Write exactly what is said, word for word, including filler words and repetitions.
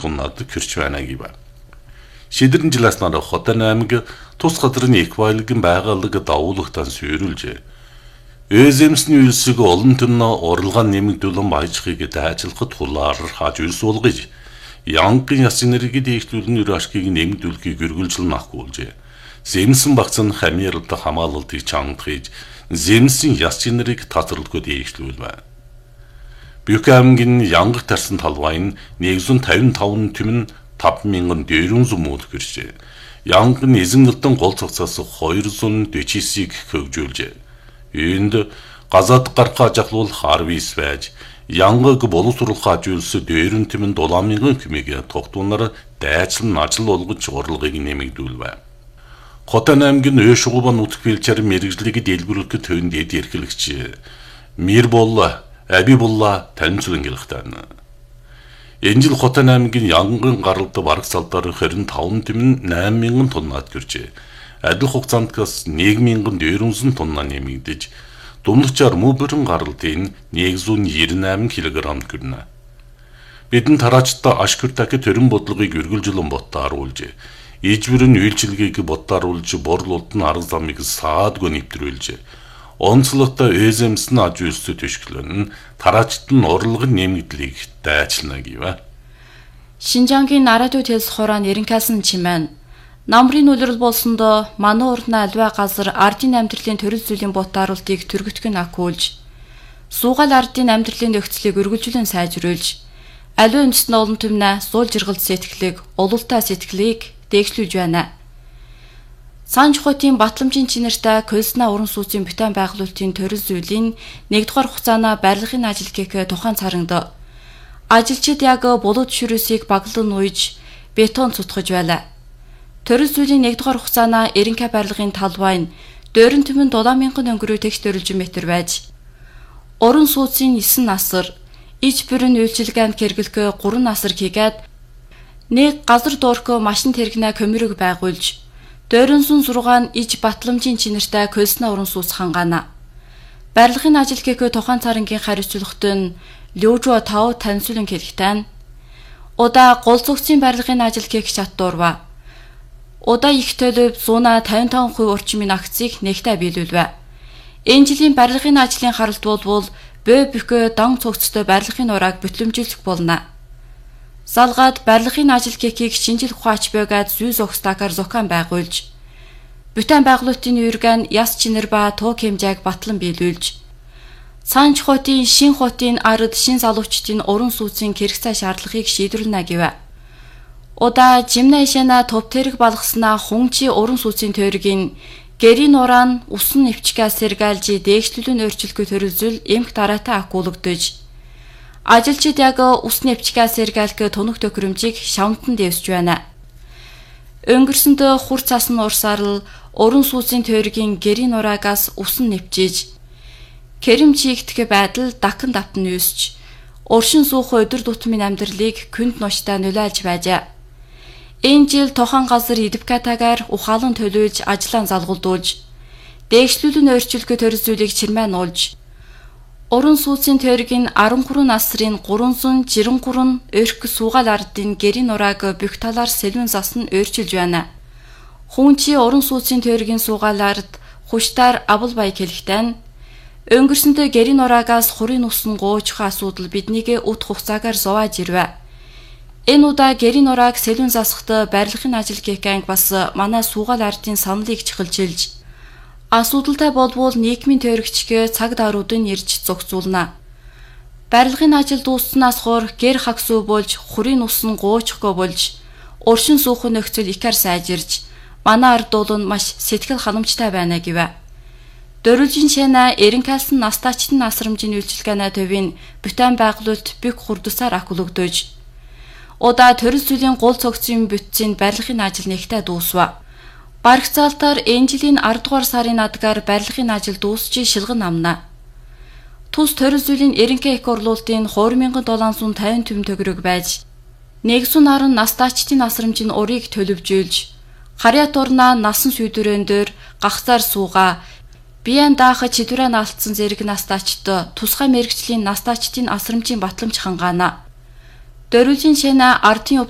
тоннад кирч байна гэв. Шийдэрэн жиласнаар Хотын аймаг тус газрын эквайлгийн байгууллага давуулагтан суурилжээ. Өземсний үйлсийг олон тонн уралгаан нэмэгдүүлэн баяжхыг дайжлахад хулаар хааж үйлс болгож янгын яс энерги дэвшлүүлэн өрөшгийг нэмэгдүүлэхийг гэргэлжлэн ахгүйжээ. Земсэн багцсан хамиард хамгаалалтыг чангахж земсэн яс энергийг татварлахад дэвшлүүлвэ. Büyük аймгийн янгах тарсан талбай нь нэгдүгээр тавин таван түмэн таван мянган дөрвөн зуун мод гэрчээ. Янгын эзэн элдэн гол цогцоос хоёр зуун дэвчисийг хөгжүүлжээ. Энд газад гарах ажиглуулах арвис байж янгыг боловсруулах ажилс дөрвөн түмэн долоомын хүмийг тогтуунаар дайцлан ажил болгож урлагийг нэмэгдүүлвэ. Хотын аймгийн Өшгубан нутаг бэлчээр мэрэгжлийг дэлгэрүүлэх төвөнд эд эрхлэгч Мирболла Абибулла танилцуулан гэлхтэн. Энэ жил Хотын аймгийн янгын гаралд бараг салдаар харин таван түмэн найман мянган тоннад гэржээ. Адил хугацаанд нэг мянган дөрвөн тонна нэмэгдэж, думлагчаар муу бүрэн гаралтын нэг зуун девяносто восемь килограмм гэрнэ. Бидэн тараачтай ашгүртаки төрөн бодлогыг үргэлжлэн боттааруулжээ. Ижбэрэн үйлчилгээг боттааруулж борлуулд нь арга замыг саадгүй нэвтрүүлжээ. Онцлогтой Өземсний аж үйлстэй төшгөлөн тараачт нь урлагын нэмэгдлийг дайчлана гэв. Шинжангийн Нарадуу Тэлс хураан Эренкалсан чимээн намрын үлрэл болсондоо манай урдна альва газар ардын амьдралын төрөл зүйлийн боттааруултыг түргэтгэн акуулж, суугаал ардын амьдралын нөхцөлийг үргэлжлэн сайжруулж, аливаа үндэстэн олон түмнэ суул жиргалт сэтгэлийг, улуултаа сэтгэлийг дээгшлүүлж байна. Санжхотын батламжийн чинэртэй Колснаа уран сууцын бүтээн байгуулалтын төрөл зүйлийн нэгдүгээр хугацаана барилгын ажил гэх тухайн царангад ажилчид яг булууд ширүүсийг баглан уйж бетон цутгаж байлаа. Төрөл зүйлийн нэгдүгээр хугацаана Эренка барилгын талбай нь дөрвөн түмэн долоо мянган өнгөрөө тэгш дөрвөлжин метр байж, уран сууцын есөн насар, иж бүрэн үйлчилгээнд хэрэглэх гурван насар хийгээд нэг газар дуурхөө машин тэрэгнэ комирог байгуулж, дөрвөн зуун зургаан иж батламжийн чинэртэй Колснаа уран сууц хангаана. Барилгын ажил гэх тухайн царангийн хариуцлагт нь Лёжо тав танилцуулан хэлэхтэн. Удаа гол зүгцийн барилгын ажил гэх чаттуурва. Удаа их төлөв зуна тавин таван хувь орчмын акцийг нэгтээ биелүүлвэ. Энэ жилийн барилгын ажлын харалт болвол бөө бөхөө дан цогцтой барилгын урааг бүтлэмжүүлэх болно. Салгаад барилгын ажил гэхийг шинжил ухаач байгаад зүй зогстакаар зохион байгуулж, бүтээн байгуулалтын үргэн яс чинэр ба туг хэмжээг батлан биелүүлж, Санжхотын шин хотын ард шин залуучдын уран сууцын хэрэгцээ шаардлагыг шийдвэрлэнэ гэв. Удаа жимнашана топ тэрэг балгаснаа хунчи уран сууцын тойргийн гэрийн уран усан нэвчгээ сэргээлжи дээгшлүүлэн өөрчлөлгөө төрөлзөл эмх дараатай акуулагдж, ажилчид яг ус нэвчгээ сэргээлэх туног төхөөрөмжийг шавнтан дэвсж байна. Өнгөрсөндөө хур цаас нь урсаар л уран сууцын тойргийн гэрийн ураагаас усан нэвчиж, Кэрэм чигтгэх байдал дакан давтан юусч, уршин суух өдөр тутмын амьдралыг күнд нуштай нөлөөлж байжээ. Энэ жил тохон газар Идвкатагаар ухаалан төлөөлж ажлаа залгуулдуулж, дээгшлүүлэн өөрчлөлгөө төрөлзүүлийг чирмэн уулж, уран сууцын тойргийн арван гурван насрын гурван зуун жирэн гурван өрх суугаал ардын гэрийн урааг бүх талаар сэлвэн засн өөрчилж байна. Хүнчи уран сууцын тойргийн суугаал ард хуштаар абал бай хэлэхтэн, өнгөрсөндөө гэрийн ураагаас хурын усан гоочхон асуудал биднийг ут хугацаагаар зовоож ирвэ. Энэ удаа гэрийн урааг сэлвэн засахт барилгын ажил гэх анги бас манай суугаал ардын саналыг чихэлжилж, асуудалтай болбол нийгмийн тойрогчгээ цаг даруудын ирж зогсуулна. Барилгын ажил дуусснаас хойш гэр хагсуу болж хурын усан гоочхоо болж уршин суухан нөхцөл икар сайжирж, манай ард дуулан маш сэтгэл ханамжтай байна гэв. Дөрвөлжин шана Эренкалсан настаачтын насрамжийн үйлчилгээний төвийн бүтээн байгуулалт бүх хурдсаар акуулагдж, удаа төрөл зүйлийн гол цогцын бүтцийн барилгын ажил нэгтээ дуусва. Барагцаалтаар энэ жилийн ардугаар сарын адгаар барилгын ажил дуусчи шилгэн амна. Тус төрөл зүйлийн Эренка их орлуулалтын two thousand seven hundred fifty төгрөг байж, нэгдүгээр наран настаачтын насрамжийн урыг төлөвжүүлж, харьяа турна насан сүйдвэрэн дээр гахцаар сууга, биеэн даах чидвэрэн алдсан зэрэг настаачд тусгай мэрэгчлийн настаачдын асрамжийн батламж хангаана. Дөрвөлжин шана ардын